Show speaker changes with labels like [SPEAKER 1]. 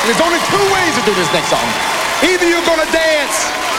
[SPEAKER 1] There's only two ways to do this next song. Either you're gonna dance